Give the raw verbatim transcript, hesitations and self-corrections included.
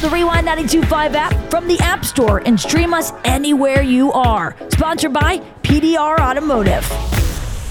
the Rewind ninety-two point five app from the App Store and stream us anywhere you are. Sponsored by P D R Automotive.